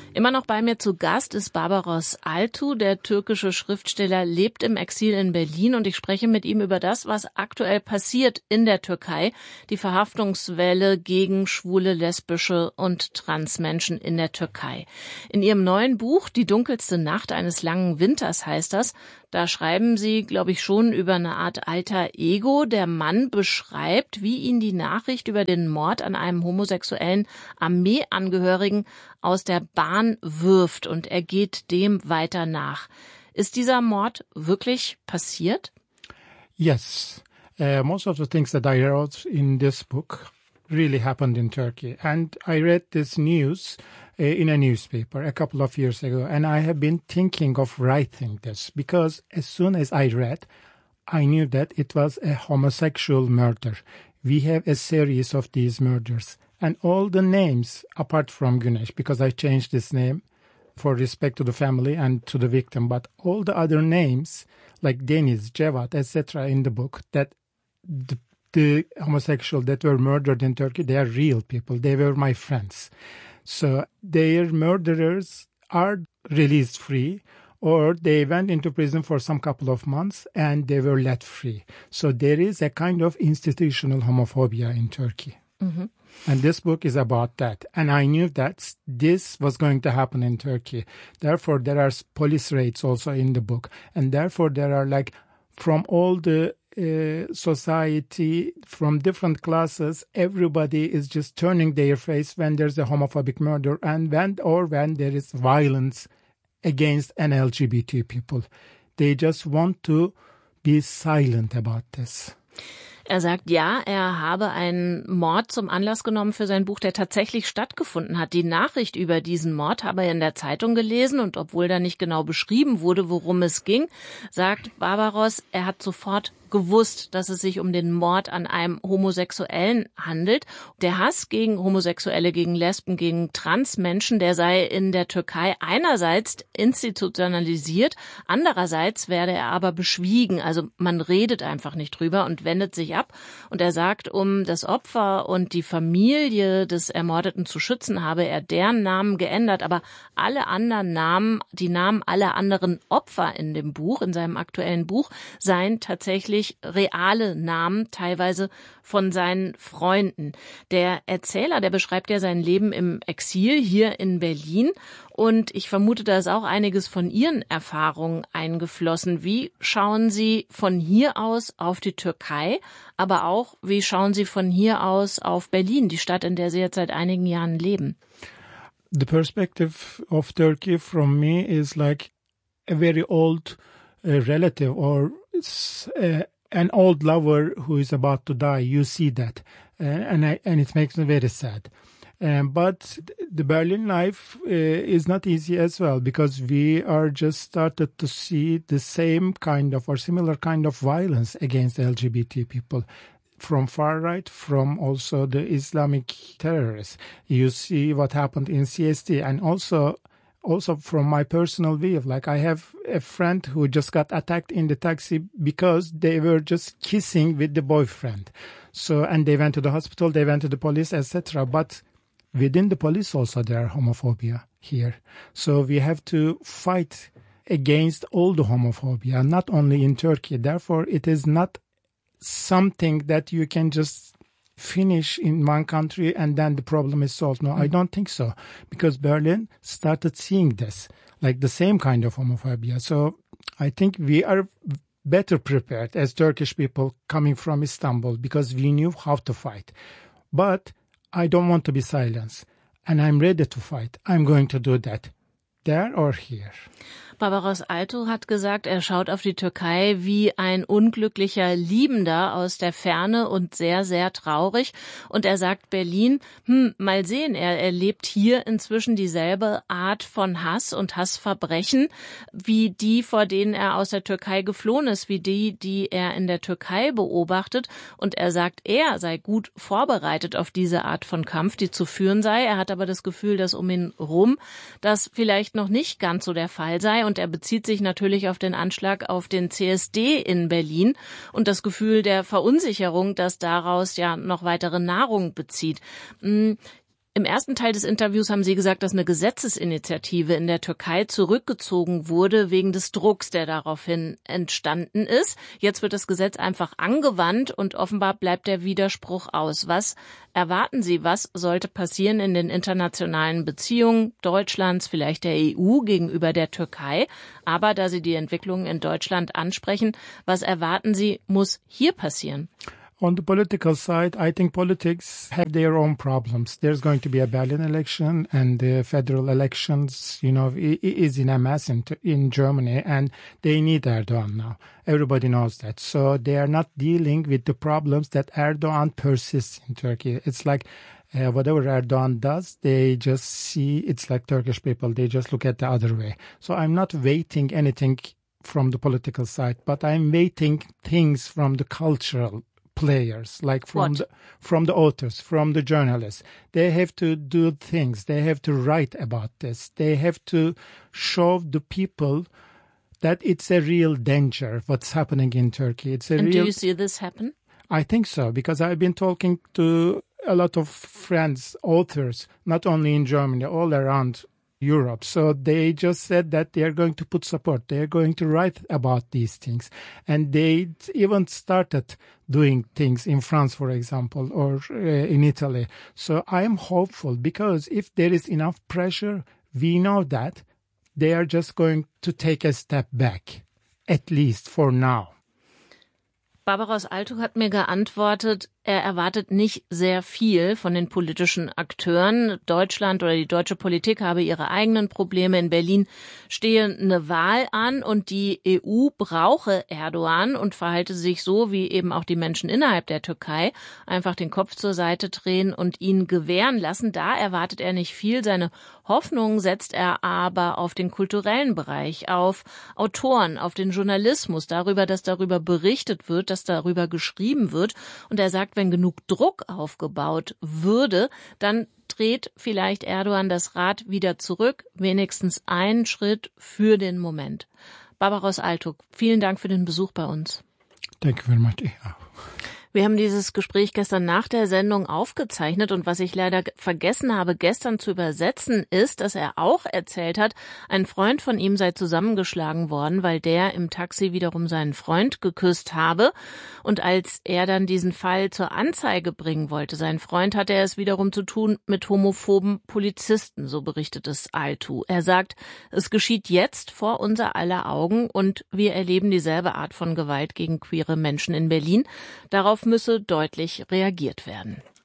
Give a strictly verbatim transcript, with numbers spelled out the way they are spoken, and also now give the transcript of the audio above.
Immer noch bei mir zu Gast ist Barbaros Altu. Der türkische Schriftsteller lebt im Exil in Berlin und ich spreche mit ihm über das, was aktuell passiert in der Türkei. Die Verhaftungswelle gegen schwule, lesbische und Transmenschen in der Türkei. In ihrem neuen Buch Die dunkelste Nacht eines langen Winters heißt das. Da schreiben Sie, glaube ich, schon über eine Art alter Ego. Der Mann beschreibt, wie ihn die Nachricht über den Mord an einem homosexuellen Armeeangehörigen aus der Bahn wirft und er geht dem weiter nach. Ist dieser Mord wirklich passiert? Yes. Uh, most of the things that I wrote in this book really happened in Turkey. And I read this news uh, in a newspaper a couple of years ago. And I have been thinking of writing this because as soon as I read, I knew that it was a homosexual murder. We have a series of these murders. And all the names, apart from Güneş, because I changed this name for respect to the family and to the victim, but all the other names, like Deniz, Cevat, et cetera in the book, that the, the homosexual that were murdered in Turkey, they are real people. They were my friends. So their murderers are released free, or they went into prison for some couple of months and they were let free. So there is a kind of institutional homophobia in Turkey. Mm-hmm. And this book is about that. And I knew that this was going to happen in Turkey. Therefore, there are police raids also in the book. And therefore, there are like from all the uh, society, from different classes, everybody is just turning their face when there's a homophobic murder and when or when there is violence against an L G B T people. They just want to be silent about this. Er sagt, ja, er habe einen Mord zum Anlass genommen für sein Buch, der tatsächlich stattgefunden hat. Die Nachricht über diesen Mord habe er in der Zeitung gelesen und obwohl da nicht genau beschrieben wurde, worum es ging, sagt Barbaros, er hat sofort gewusst, dass es sich um den Mord an einem Homosexuellen handelt. Der Hass gegen Homosexuelle, gegen Lesben, gegen Transmenschen, der sei in der Türkei einerseits institutionalisiert, andererseits werde er aber beschwiegen. Also man redet einfach nicht drüber und wendet sich ab. Und er sagt, um das Opfer und die Familie des Ermordeten zu schützen, habe er deren Namen geändert, aber alle anderen Namen, die Namen aller anderen Opfer in dem Buch, in seinem aktuellen Buch, seien tatsächlich reale Namen, teilweise von seinen Freunden. Der Erzähler, der beschreibt ja sein Leben im Exil hier in Berlin und ich vermute, da ist auch einiges von Ihren Erfahrungen eingeflossen. Wie schauen Sie von hier aus auf die Türkei, aber auch, wie schauen Sie von hier aus auf Berlin, die Stadt, in der Sie jetzt seit einigen Jahren leben? The perspective of Turkey from me is like a very old uh, relative or uh, an old lover who is about to die. You see that, uh, and I, and it makes me very sad. Um, but the Berlin life uh, is not easy as well because we are just started to see the same kind of or similar kind of violence against L G B T people. From far right, from also the Islamic terrorists. You see what happened in C S T and also also from my personal view, like I have a friend who just got attacked in the taxi because they were just kissing with the boyfriend. So, and they went to the hospital, they went to the police, et cetera. But within the police also there are homophobia here. So we have to fight against all the homophobia, not only in Turkey. Therefore, it is not something that you can just finish in one country and then the problem is solved. No, mm. I don't think so. Because Berlin started seeing this, like the same kind of homophobia. So I think we are better prepared as Turkish people coming from Istanbul because we knew how to fight. But I don't want to be silenced. And I'm ready to fight. I'm going to do that. There or here. Barbaros Altu hat gesagt, er schaut auf die Türkei wie ein unglücklicher Liebender aus der Ferne und sehr, sehr traurig. Und er sagt Berlin, hm, mal sehen, er erlebt hier inzwischen dieselbe Art von Hass und Hassverbrechen wie die, vor denen er aus der Türkei geflohen ist, wie die, die er in der Türkei beobachtet. Und er sagt, er sei gut vorbereitet auf diese Art von Kampf, die zu führen sei. Er hat aber das Gefühl, dass um ihn rum das vielleicht noch nicht ganz so der Fall sei. Und er bezieht sich natürlich auf den Anschlag auf den C S D in Berlin und das Gefühl der Verunsicherung, das daraus ja noch weitere Nahrung bezieht. Im ersten Teil des Interviews haben Sie gesagt, dass eine Gesetzesinitiative in der Türkei zurückgezogen wurde wegen des Drucks, der daraufhin entstanden ist. Jetzt wird das Gesetz einfach angewandt und offenbar bleibt der Widerspruch aus. Was erwarten Sie, was sollte passieren in den internationalen Beziehungen Deutschlands, vielleicht der E U gegenüber der Türkei? Aber da Sie die Entwicklungen in Deutschland ansprechen, was erwarten Sie, muss hier passieren? On the political side, I think politics have their own problems. There's going to be a Berlin election, and the federal elections, you know, is in a mess in, in Germany, and they need Erdogan now. Everybody knows that. So they are not dealing with the problems that Erdogan persists in Turkey. It's like uh, whatever Erdogan does, they just see, it's like Turkish people, they just look at the other way. So I'm not waiting anything from the political side, but I'm waiting things from the cultural players, like from the, from the authors, from the journalists. They have to do things. They have to write about this. They have to show the people that it's a real danger what's happening in Turkey. It's a and real. Do you see this happen? I think so, because I've been talking to a lot of friends, authors, not only in Germany, all around Europe. So they just said that they are going to put support. They are going to write about these things. And they even started doing things in France, for example, or uh, in Italy. So I am hopeful, because if there is enough pressure, we know that they are just going to take a step back, at least for now. Barbaros Altuğ hat mir geantwortet, er erwartet nicht sehr viel von den politischen Akteuren. Deutschland oder die deutsche Politik habe ihre eigenen Probleme. In Berlin stehe eine Wahl an und die E U brauche Erdogan und verhalte sich so, wie eben auch die Menschen innerhalb der Türkei, einfach den Kopf zur Seite drehen und ihn gewähren lassen. Da erwartet er nicht viel. Seine Hoffnung setzt er aber auf den kulturellen Bereich, auf Autoren, auf den Journalismus, darüber, dass darüber berichtet wird, dass darüber geschrieben wird. Und er sagt, wenn genug Druck aufgebaut würde, dann dreht vielleicht Erdogan das Rad wieder zurück, wenigstens einen Schritt für den Moment. Barbaros Altuğ, vielen Dank für den Besuch bei uns. Thank you very much. Yeah. Wir haben dieses Gespräch gestern nach der Sendung aufgezeichnet und was ich leider vergessen habe, gestern zu übersetzen, ist, dass er auch erzählt hat, ein Freund von ihm sei zusammengeschlagen worden, weil der im Taxi wiederum seinen Freund geküsst habe. Und als er dann diesen Fall zur Anzeige bringen wollte, sein Freund, hatte er es wiederum zu tun mit homophoben Polizisten, so berichtet es Altuğ. Er sagt, es geschieht jetzt vor unser aller Augen und wir erleben dieselbe Art von Gewalt gegen queere Menschen in Berlin. Darauf müsse deutlich reagiert werden.